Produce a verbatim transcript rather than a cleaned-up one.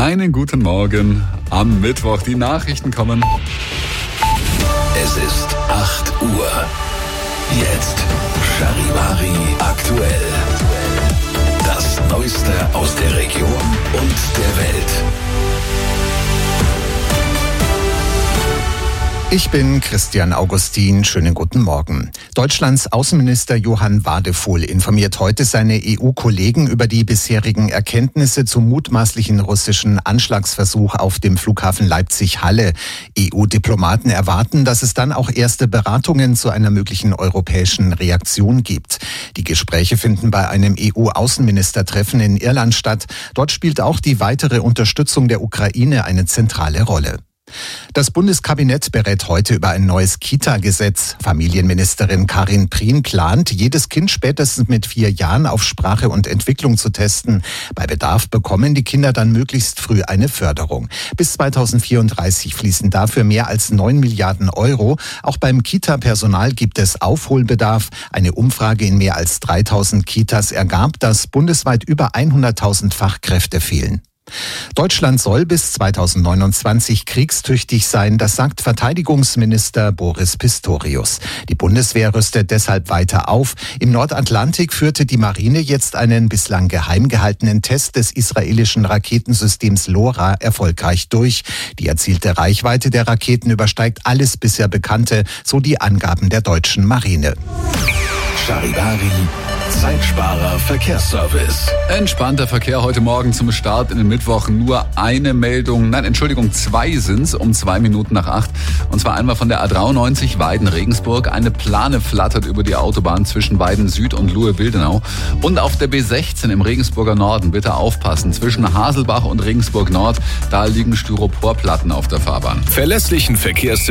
Einen guten Morgen. Am Mittwoch die Nachrichten kommen. Es ist acht Uhr. Jetzt Charivari aktuell. Das Neueste aus der Region und der Welt. Ich bin Christian Augustin. Schönen guten Morgen. Deutschlands Außenminister Johann Wadefuhl informiert heute seine E U-Kollegen über die bisherigen Erkenntnisse zum mutmaßlichen russischen Anschlagsversuch auf dem Flughafen Leipzig-Halle. E U-Diplomaten erwarten, dass es dann auch erste Beratungen zu einer möglichen europäischen Reaktion gibt. Die Gespräche finden bei einem E U-Außenministertreffen in Irland statt. Dort spielt auch die weitere Unterstützung der Ukraine eine zentrale Rolle. Das Bundeskabinett berät heute über ein neues Kita-Gesetz. Familienministerin Karin Prien plant, jedes Kind spätestens mit vier Jahren auf Sprache und Entwicklung zu testen. Bei Bedarf bekommen die Kinder dann möglichst früh eine Förderung. Bis zweitausendvierunddreißig fließen dafür mehr als neun Milliarden Euro. Auch beim Kita-Personal gibt es Aufholbedarf. Eine Umfrage in mehr als dreitausend Kitas ergab, dass bundesweit über hunderttausend Fachkräfte fehlen. Deutschland soll bis zweitausendneunundzwanzig kriegstüchtig sein, das sagt Verteidigungsminister Boris Pistorius. Die Bundeswehr rüstet deshalb weiter auf. Im Nordatlantik führte die Marine jetzt einen bislang geheim gehaltenen Test des israelischen Raketensystems LoRa erfolgreich durch. Die erzielte Reichweite der Raketen übersteigt alles bisher Bekannte, so die Angaben der deutschen Marine. Charivari, Zeitsparer Verkehrsservice. Entspannter Verkehr heute Morgen zum Start in den Mittwoch. Nur eine Meldung, nein, Entschuldigung, zwei sind's um zwei Minuten nach acht. Und zwar einmal von der A dreiundneunzig Weiden-Regensburg. Eine Plane flattert über die Autobahn zwischen Weiden Süd und Luhe-Wildenau. Und auf der B sechzehn im Regensburger Norden, bitte aufpassen, zwischen Haselbach und Regensburg Nord, da liegen Styroporplatten auf der Fahrbahn. Verlässlichen Verkehrs